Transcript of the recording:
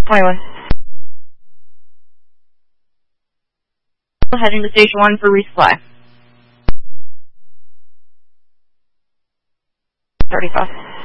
21. Heading to Station 1 for resupply. 35.